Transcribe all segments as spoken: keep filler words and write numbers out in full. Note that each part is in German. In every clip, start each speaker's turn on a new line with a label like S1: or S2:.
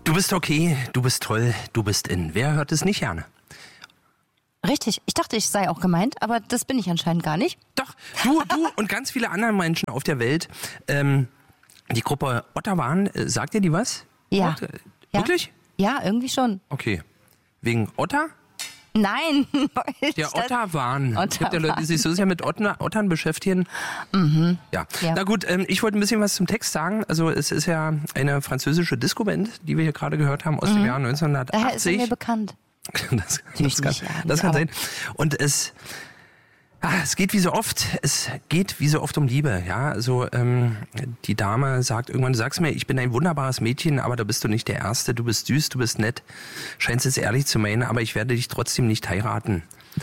S1: Du bist okay, du bist toll, du bist in. Wer hört es nicht gerne?
S2: Richtig. Ich dachte, ich sei auch gemeint, aber das bin ich anscheinend gar nicht.
S1: Doch, du, du und ganz viele andere Menschen auf der Welt. Ähm, die Gruppe Ottawan, äh, sagt dir die was?
S2: Ja.
S1: Ot- Wirklich?
S2: Ja, irgendwie schon.
S1: Okay. Wegen Otter?
S2: Nein.
S1: Der Ottawan. Es gibt ja
S2: Ottawan.
S1: Leute, die sich so sehr mit Ottern, Ottern beschäftigen.
S2: Mhm.
S1: Ja.
S2: Ja.
S1: Na gut, ähm, ich wollte ein bisschen was zum Text sagen. Also es ist ja eine französische Disco-Band, die wir hier gerade gehört haben, aus dem Jahr
S2: Daher ist er
S1: neunzehnhundertachtzig.
S2: mir bekannt.
S1: Das,
S2: Natürlich
S1: das kann,
S2: nicht, ja,
S1: das kann
S2: aber-
S1: sein. Und es, ah, es geht wie so oft, es geht wie so oft um Liebe. Ja, also ähm, die Dame sagt irgendwann, du sagst mir, ich bin ein wunderbares Mädchen, aber da bist du nicht der Erste. Du bist süß, du bist nett, scheinst es ehrlich zu meinen, aber ich werde dich trotzdem nicht heiraten.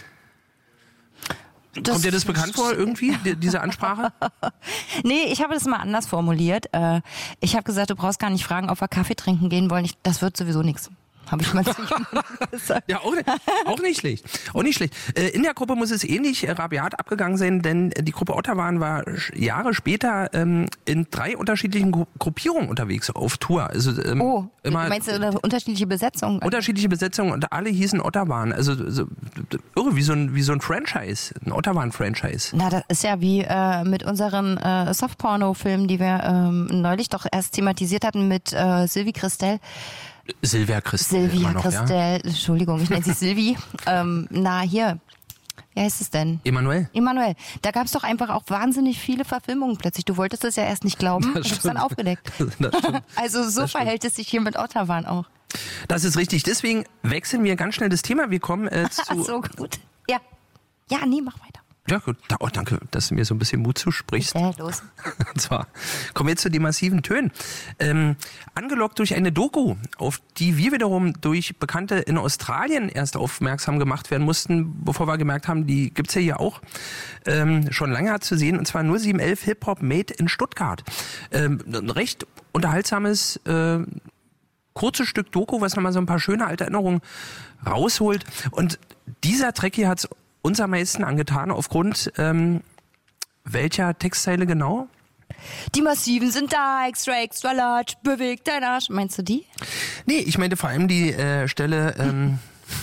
S2: Das-
S1: Kommt dir das bekannt vor irgendwie, die, diese Ansprache?
S2: Nee, ich habe das mal anders formuliert. Äh, Ich habe gesagt, du brauchst gar nicht fragen, ob wir Kaffee trinken gehen wollen. Ich, das wird sowieso nichts. Habe ich mal zu ihm gesagt.
S1: Ja, auch, auch nicht schlecht. Auch nicht schlecht. Äh, In der Gruppe muss es ähnlich äh, rabiat abgegangen sein, denn die Gruppe Ottawan war sch- Jahre später ähm, in drei unterschiedlichen Gru- Gruppierungen unterwegs auf Tour. Also ähm,
S2: Oh,
S1: immer
S2: meinst du eine unterschiedliche Besetzung?
S1: unterschiedliche Besetzungen und alle hießen Ottawan. Also so, irre, wie so ein wie so ein Franchise, ein Ottawan-Franchise.
S2: Na, das ist ja wie äh, mit unseren äh, Softporno-Filmen, die wir ähm, neulich doch erst thematisiert hatten mit äh, Sylvie Christel.
S1: Silvia Christel.
S2: Silvia
S1: immer noch, ja?
S2: Christel, Entschuldigung, ich nenne sie Sylvie. ähm, na, hier, wie heißt es denn?
S1: Emanuel.
S2: Emanuel, da gab es doch einfach auch wahnsinnig viele Verfilmungen plötzlich. Du wolltest es ja erst nicht glauben,
S1: Das
S2: ich hab's
S1: stimmt.
S2: dann aufgedeckt.
S1: Das stimmt.
S2: Also so
S1: Das stimmt.
S2: verhält es sich hier mit Ottawan auch.
S1: Das ist richtig. Deswegen wechseln wir ganz schnell das Thema. Wir kommen äh,
S2: Ach
S1: zu...
S2: so, gut. Ja, ja, nee, mach weiter.
S1: Ja, gut. Da- Oh, danke, dass du mir so ein bisschen Mut zusprichst.
S2: Äh, los.
S1: Und zwar kommen wir jetzt zu den massiven Tönen. Ähm, angelockt durch eine Doku, auf die wir wiederum durch Bekannte in Australien erst aufmerksam gemacht werden mussten, bevor wir gemerkt haben, die gibt's ja hier auch ähm, schon lange zu sehen. Und zwar null sieben elf Hip-Hop Made in Stuttgart. Ähm, ein recht unterhaltsames, äh, kurzes Stück Doku, was nochmal so ein paar schöne alte Erinnerungen rausholt. Und dieser Track hier hat's uns am meisten angetan, aufgrund ähm, welcher Textzeile genau?
S2: Die Massiven sind da, extra, extra large, bewegt dein Arsch. Meinst du die?
S1: Nee, ich meinte vor allem die äh, Stelle, ähm,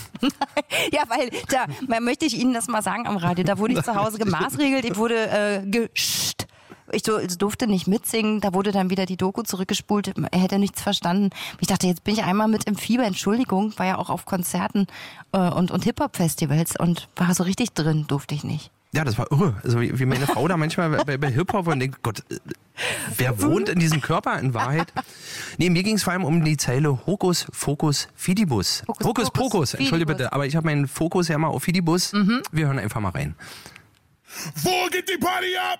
S2: Ja, weil da man, möchte ich Ihnen das mal sagen am Radio. Da wurde ich zu Hause gemaßregelt, ich wurde äh, gescht. Ich so, ich durfte nicht mitsingen, da wurde dann wieder die Doku zurückgespult, er hätte nichts verstanden. Ich dachte, jetzt bin ich einmal mit im Fieber, Entschuldigung, war ja auch auf Konzerten äh, und, und Hip-Hop-Festivals und war so richtig drin, durfte ich nicht.
S1: ja, das war irre. Also wie wie meine Frau da manchmal bei, bei Hip-Hop und denkt, Gott, äh, wer wohnt in diesem Körper in Wahrheit? Nee, mir ging es vor allem um die Zeile Hokus, Fokus, Fidibus.
S2: Hokus,
S1: Hokus,
S2: Pokus,
S1: Pokus, entschuldige
S2: Fidibus.
S1: bitte, aber ich habe meinen Fokus ja mal auf Fidibus. Wir hören einfach mal rein.
S3: Wo geht die Party ab?